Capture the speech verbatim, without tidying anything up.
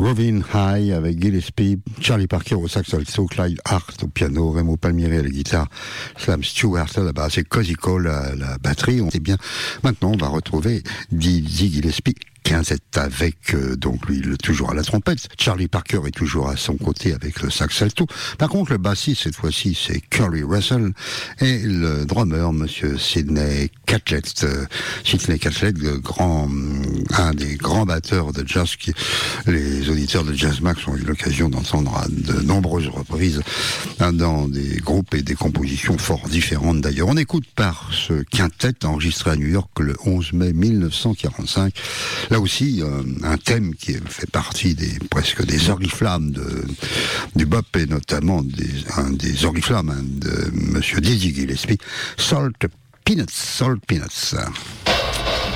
Roving High avec Gillespie, Charlie Parker au sax alto, Clyde Hart au piano, Remo Palmieri à la guitare, Slam Stewart à la basse et Cozy Cole à la batterie. On sait bien. Maintenant, on va retrouver Dizzy Gillespie. Quintet avec euh, donc lui le, toujours à la trompette. Charlie Parker est toujours à son côté avec le sax alto. Par contre, le bassiste cette fois-ci c'est Curly Russell et le drummer Monsieur Sidney Catlett. Euh, Sidney Catlett, le grand, un des grands batteurs de jazz qui les auditeurs de Jazz Max ont eu l'occasion d'entendre à de nombreuses reprises hein, dans des groupes et des compositions fort différentes d'ailleurs. On écoute par ce quintet enregistré à New York le onze mai mille neuf cent quarante-cinq. Là aussi, euh, un thème qui fait partie des presque des oriflammes de, du bop et notamment des, un des oriflammes hein, de Monsieur Dizzy Gillespie, Salt Peanuts, Salt Peanuts.